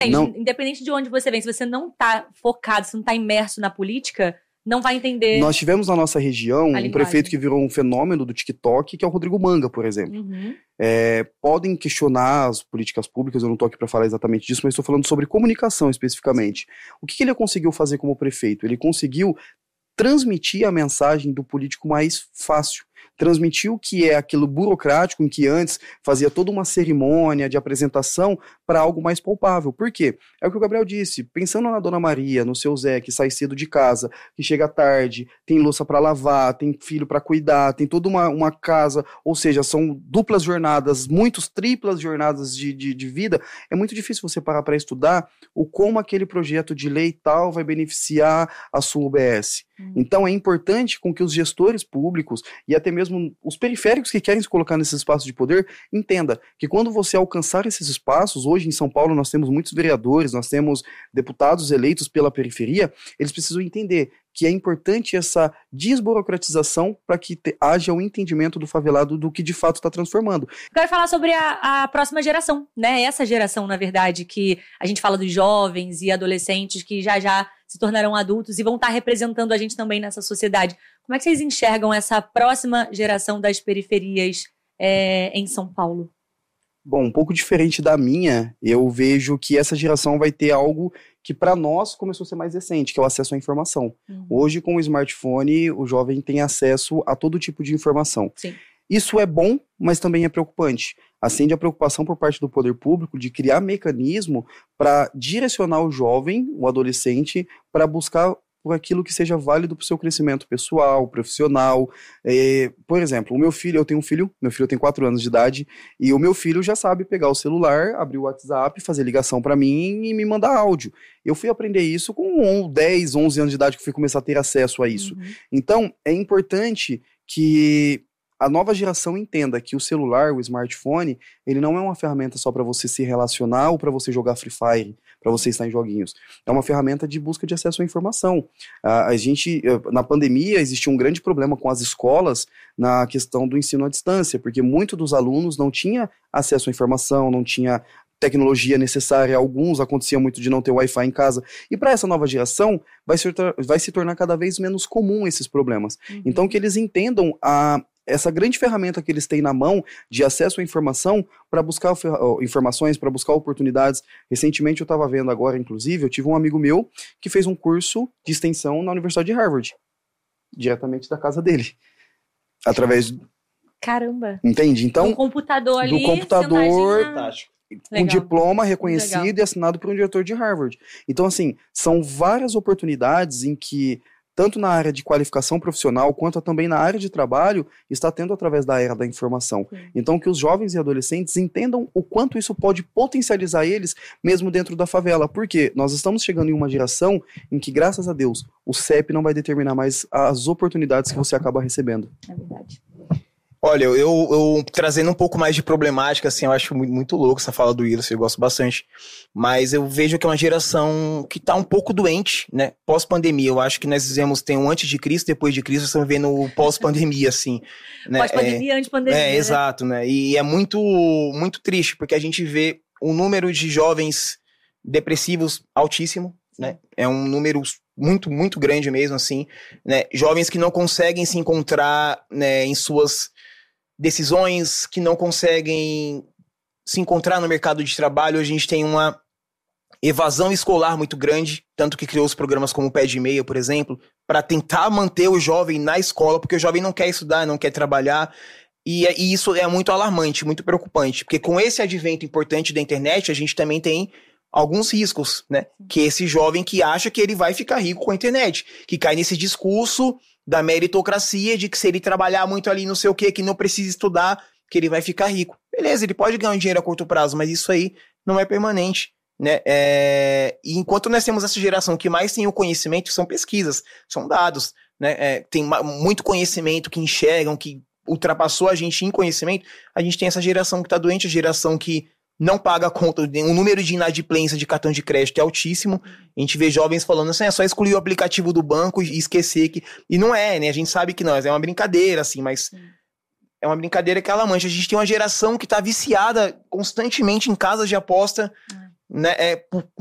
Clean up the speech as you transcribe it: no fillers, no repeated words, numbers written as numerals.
Não, independente de onde você vem, se você não tá focado, se não tá imerso na política, não vai entender. Nós tivemos na nossa região um prefeito que virou um fenômeno do TikTok, que é o Rodrigo Manga, por exemplo. Uhum. Podem questionar as políticas públicas, eu não estou aqui para falar exatamente disso, mas estou falando sobre comunicação especificamente. O que ele conseguiu fazer como prefeito? Ele conseguiu transmitir a mensagem do político mais fácil. Transmitir o que é aquilo burocrático, em que antes fazia toda uma cerimônia de apresentação, para algo mais palpável. Por quê? É o que o Gabriel disse, pensando na Dona Maria, no seu Zé, que sai cedo de casa, que chega tarde, tem louça para lavar, tem filho para cuidar, tem toda uma casa, ou seja, são duplas jornadas, triplas jornadas de vida. É muito difícil você parar para estudar como aquele projeto de lei tal vai beneficiar a sua UBS. Então é importante com que os gestores públicos e até mesmo os periféricos que querem se colocar nesses espaços de poder entenda que quando você alcançar esses espaços, hoje em São Paulo nós temos muitos vereadores, nós temos deputados eleitos pela periferia, eles precisam entender que é importante essa desburocratização para que haja um entendimento do favelado do que de fato está transformando. Quero falar sobre a próxima geração, né? Essa geração, na verdade, que a gente fala dos jovens e adolescentes que já se tornarão adultos e vão estar representando a gente também nessa sociedade. Como é que vocês enxergam essa próxima geração das periferias em São Paulo? Bom, um pouco diferente da minha, eu vejo que essa geração vai ter algo que para nós começou a ser mais recente, que é o acesso à informação. Hoje, com o smartphone, o jovem tem acesso a todo tipo de informação. Sim. Isso é bom, mas também é preocupante. Acende a preocupação por parte do poder público de criar mecanismo para direcionar o jovem, o adolescente, para buscar por aquilo que seja válido para o seu crescimento pessoal, profissional. Por exemplo, eu tenho um filho, meu filho tem 4 anos de idade, e o meu filho já sabe pegar o celular, abrir o WhatsApp, fazer ligação para mim e me mandar áudio. Eu fui aprender isso com 10, 11 anos de idade que fui começar a ter acesso a isso. Então, é importante que a nova geração entenda que o celular, o smartphone, ele não é uma ferramenta só para você se relacionar ou para você jogar Free Fire, para você estar em joguinhos. É uma ferramenta de busca de acesso à informação. Na pandemia, existia um grande problema com as escolas na questão do ensino à distância, porque muitos dos alunos não tinham acesso à informação, não tinha tecnologia necessária, alguns acontecia muito de não ter Wi-Fi em casa, e para essa nova geração vai se tornar cada vez menos comum esses problemas. Então que eles entendam essa grande ferramenta que eles têm na mão de acesso à informação para buscar informações, para buscar oportunidades. Recentemente eu estava vendo agora, inclusive, eu tive um amigo meu que fez um curso de extensão na Universidade de Harvard, diretamente da casa dele, através... Caramba! Entende? Então, do computador ali, fantástico. Com diploma reconhecido e assinado por um diretor de Harvard. Então, assim, são várias oportunidades em que tanto na área de qualificação profissional, quanto também na área de trabalho, está tendo através da era da informação. Então, que os jovens e adolescentes entendam o quanto isso pode potencializar eles, mesmo dentro da favela. Porque nós estamos chegando em uma geração em que, graças a Deus, o CEP não vai determinar mais as oportunidades que você acaba recebendo. É verdade. Olha, eu trazendo um pouco mais de problemática, assim, eu acho muito louco essa fala do Wilson, eu gosto bastante, mas eu vejo que é uma geração que tá um pouco doente, né, pós-pandemia. Eu acho que nós tem um antes de Cristo, depois de Cristo, estamos vendo o pós-pandemia, assim, né. Pós-pandemia, antes de pandemia, né? Exato, né, e é muito, muito triste, porque a gente vê um número de jovens depressivos altíssimo, né, é um número muito, muito grande mesmo, assim, né, jovens que não conseguem se encontrar, né, em suas decisões, que não conseguem se encontrar no mercado de trabalho. A gente tem uma evasão escolar muito grande, tanto que criou os programas como o Pé de Meia, por exemplo, para tentar manter o jovem na escola, porque o jovem não quer estudar, não quer trabalhar, e isso é muito alarmante, muito preocupante, porque com esse advento importante da internet, a gente também tem alguns riscos, né? Que esse jovem que acha que ele vai ficar rico com a internet, que cai nesse discurso da meritocracia, de que se ele trabalhar muito ali não sei o que não precisa estudar, que ele vai ficar rico. Beleza, ele pode ganhar um dinheiro a curto prazo, mas isso aí não é permanente, né? E enquanto nós temos essa geração que mais tem o conhecimento, são pesquisas, são dados, né? Tem muito conhecimento que enxergam, que ultrapassou a gente em conhecimento. A gente tem essa geração que está doente, a geração que não paga a conta, o número de inadimplência de cartão de crédito é altíssimo. A gente vê jovens falando assim, é só excluir o aplicativo do banco e esquecer que... E não é, né? A gente sabe que não, é uma brincadeira, assim, mas é uma brincadeira que ela mancha. A gente tem uma geração que tá viciada constantemente em casas de aposta, né, por